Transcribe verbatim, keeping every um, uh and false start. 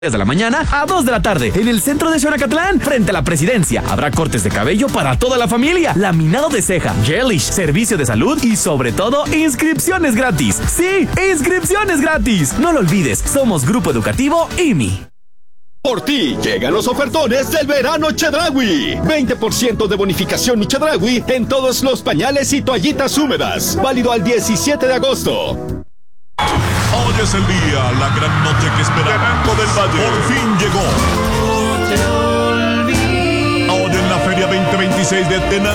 de la mañana a dos de la tarde en el centro de Xonacatlán, frente a la presidencia. Habrá cortes de cabello para toda la familia, laminado de ceja, gelish, servicio de salud y sobre todo inscripciones gratis. ¡Sí! ¡Inscripciones gratis! No lo olvides, somos Grupo Educativo I M I. Por ti llegan los ofertones del verano Chedraui. veinte por ciento de bonificación mi Chedraui en todos los pañales y toallitas húmedas. Válido al diecisiete de agosto. Hoy es el día, la gran noche que esperaba. Del Valle por fin llegó. Ahora en la Feria veinte veintiséis de Tena.